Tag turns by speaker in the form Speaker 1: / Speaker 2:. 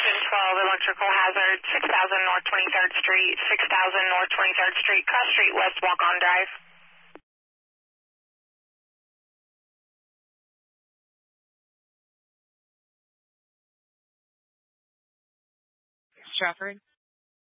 Speaker 1: 12 electrical hazard, 6000 North 23rd Street, 6000 North 23rd Street, Cross Street West, Walk-On Drive.
Speaker 2: Stratford.